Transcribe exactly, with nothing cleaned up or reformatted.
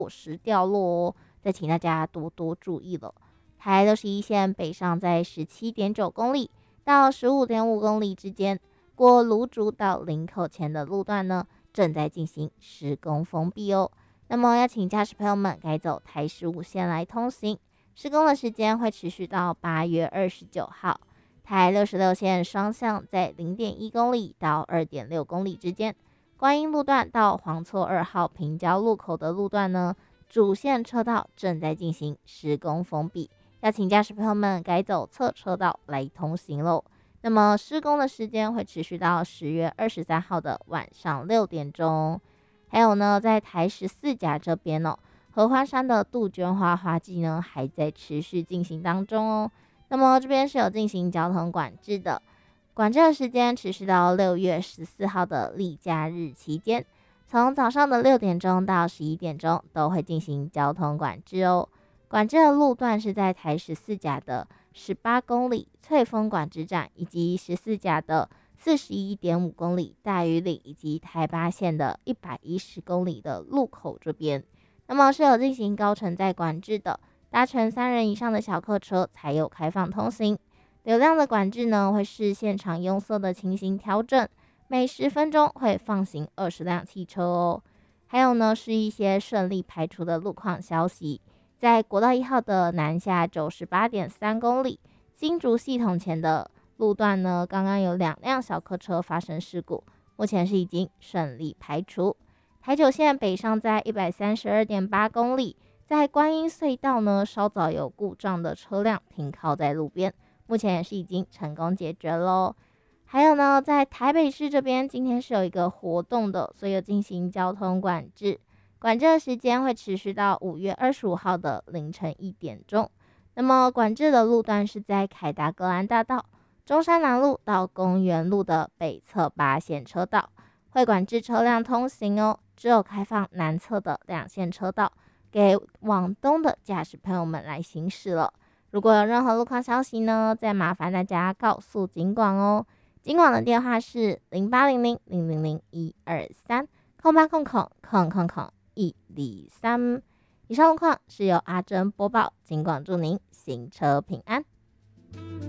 果实掉落哦，再请大家多多注意了。台六十一线北上在 十七点九 公里到 十五点五 公里之间，过芦竹到林口前的路段呢，正在进行施工封闭哦。那么要请驾驶朋友们改走台十五线来通行，施工的时间会持续到八月二十九号。台六十六线双向在 零点一 公里到 二点六 公里之间，观音路段到黄厝二号平交路口的路段呢，主线车道正在进行施工封闭，要请驾驶朋友们改走侧车道来通行喽。那么施工的时间会持续到十月二十三号的晚上六点钟。还有呢，在台十四甲这边哦，合欢山的杜鹃花花季呢还在持续进行当中哦。那么这边是有进行交通管制的，管制的时间持续到六月十四号的例假日期间，从早上的六点钟到十一点钟都会进行交通管制哦。管制的路段是在台十四甲的十八公里翠峰管制站，以及十四甲的四十一点五公里大屿岭，以及台八线的一百一十公里的路口这边。那么是有进行高承载管制的，搭乘三人以上的小客车才有开放通行。流量的管制呢，会视现场拥塞的情形调整，每十分钟会放行二十辆汽车哦。还有呢，是一些顺利排除的路况消息，在国道一号的南下九十八点三公里新竹系统前的路段呢，刚刚有两辆小客车发生事故，目前是已经顺利排除。台九线北上在 一百三十二点八公里，在观音隧道呢，稍早有故障的车辆停靠在路边，目前也是已经成功解决咯。还有呢，在台北市这边，今天是有一个活动的，所以有进行交通管制，管制的时间会持续到五月二十五号的凌晨一点钟。那么管制的路段是在凯达格兰大道、中山南路到公园路的北侧八线车道，会管制车辆通行哦，只有开放南侧的两线车道给往东的驾驶朋友们来行驶了。如果有任何路况消息呢，再麻烦大家告诉警广哦。警广的电话是零八零零零零零一二三空八空空空空空一零三。以上路况是由阿珍播报，警广祝您行车平安。